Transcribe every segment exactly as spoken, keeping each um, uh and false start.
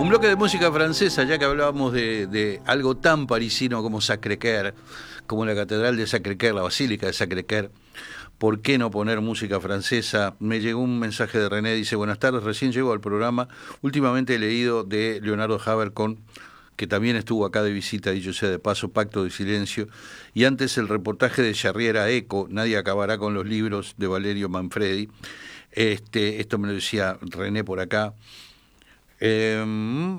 Un bloque de música francesa, ya que hablábamos de, de algo tan parisino como Sacré-Cœur, como la Catedral de Sacré-Cœur, la Basílica de Sacré-Cœur. ¿Por qué no poner música francesa? Me llegó un mensaje de René, dice: buenas tardes, recién llego al programa. Últimamente he leído de Leonardo Havercorn, que también estuvo acá de visita, dicho sea de paso, Pacto de Silencio, y antes el reportaje de Charriera Eco, Nadie acabará con los libros, de Valerio Manfredi. Este, esto me lo decía René por acá. Eh,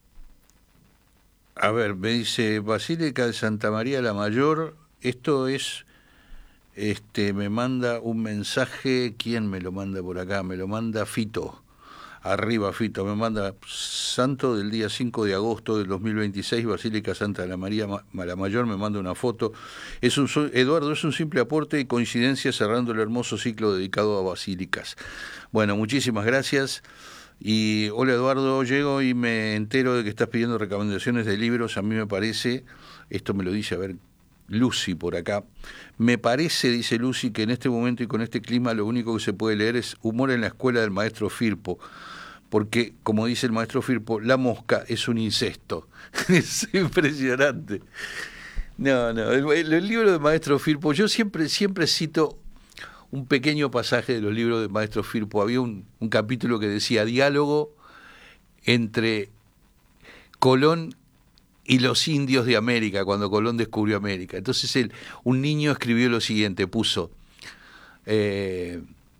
a ver, me dice Basílica de Santa María la Mayor. Esto es, este, me manda un mensaje. ¿Quién me lo manda por acá? Me lo manda Fito. Arriba, Fito, me manda: santo del día cinco de agosto del dos mil veintiséis, Basílica Santa la María la Mayor. Me manda una foto. Es un, Eduardo, es un simple aporte y coincidencia cerrando el hermoso ciclo dedicado a basílicas. Bueno, muchísimas gracias. Y hola Eduardo, llego y me entero de que estás pidiendo recomendaciones de libros. A mí me parece, esto me lo dice, a ver, Lucy por acá, me parece, dice Lucy, que en este momento y con este clima lo único que se puede leer es Humor en la escuela del maestro Firpo, porque, como dice el maestro Firpo, la mosca es un incesto. Es impresionante. No, no, el, el, el libro del maestro Firpo, yo siempre, siempre cito un pequeño pasaje de los libros del maestro Firpo. Había un, un capítulo que decía: diálogo entre Colón y los indios de América, cuando Colón descubrió América. Entonces él, un niño escribió lo siguiente, puso eh,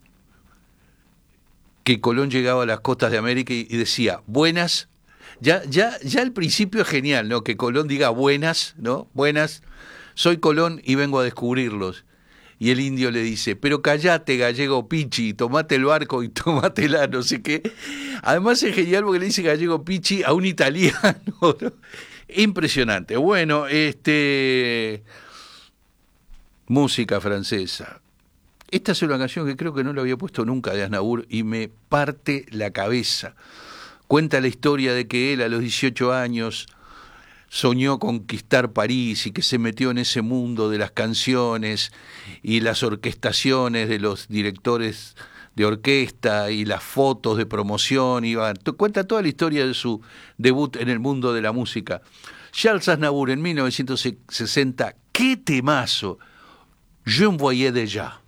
que Colón llegaba a las costas de América y, y decía: buenas. Ya, ya, ya al principio es genial, ¿no? Que Colón diga buenas, ¿no? Buenas, soy Colón y vengo a descubrirlos. Y el indio le dice: pero callate, gallego pichi, tomate el barco y tómatela, no sé qué. Además es genial porque le dice gallego pichi a un italiano, ¿no? Impresionante. Bueno, este música francesa. Esta es una canción que creo que no la había puesto nunca de Aznavour y me parte la cabeza. Cuenta la historia de que él a los dieciocho años soñó conquistar París y que se metió en ese mundo de las canciones y las orquestaciones de los directores de orquesta y las fotos de promoción. Iba, cuenta toda la historia de su debut en el mundo de la música. Charles Aznavour en mil novecientos sesenta, qué temazo, Je me voyais déjà.